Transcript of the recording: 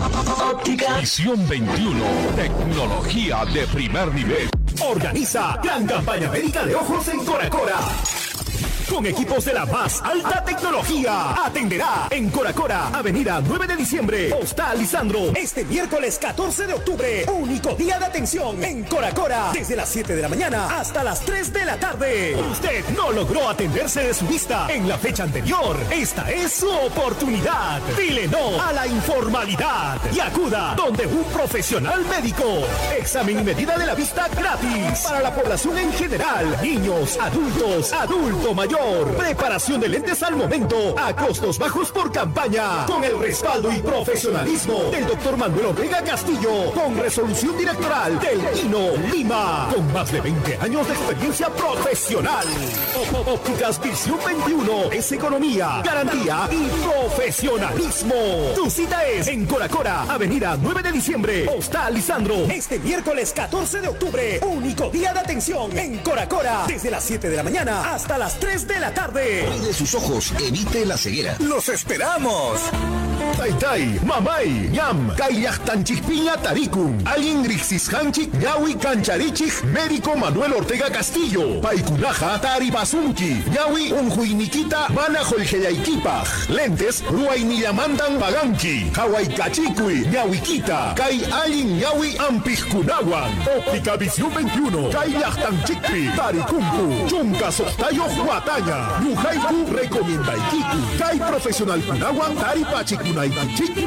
Óptica Visión 21, tecnología de primer nivel. Organiza gran campaña médica de ojos en Cora Cora. Con equipos de la más alta tecnología. Atenderá en Cora Cora, Avenida 9 de diciembre, Hostal Lisandro. Este miércoles 14 de octubre, único día de atención en Cora Cora. Desde las 7 de la mañana hasta las 3 de la tarde. Usted no logró atenderse de su vista en la fecha anterior. Esta es su oportunidad. Dile no a la informalidad y acuda donde un profesional médico. Examen y medida de la vista gratis para la población en general. Niños, adultos, adulto mayor. Preparación de lentes al momento a costos bajos por campaña. Con el respaldo y profesionalismo del doctor Manuel Ortega Castillo. Con resolución directoral del INO Lima. Con más de 20 años de experiencia profesional. Ópticas Visión 21 es economía, garantía y profesionalismo. Tu cita es en Cora Cora, Avenida 9 de diciembre, Hostal Lisandro. Este miércoles 14 de octubre, único día de atención en Cora Cora. Desde las 7 de la mañana hasta las 3 de la tarde. Cuide sus ojos, evite la ceguera. ¡Los esperamos! Tai, mamay, ñam, kayak tanchipiña tarikun, alin rixishanchik, ñawi cancharichik, médico Manuel Ortega Castillo, paikunaja, taripasunki, ñawi unjuinikita, mana jolgeyaikipaj, lentes, ruainillamandan baganki, hawaikachikui, ñawiquita, kai alin ñawi ampijkunawan, óptica Visión 21, kayak tanchikpi, tarikunku, chunka sostayo huataña, yujaiku recomienda ikiku, kai profesional kunawan, taripachikunaikachik.